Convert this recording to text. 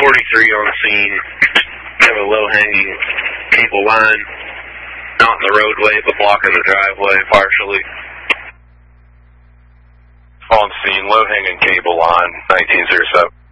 43 on scene. Have a low-hanging cable line, not in the roadway, but blocking the driveway partially. On scene, low-hanging cable line, 1907.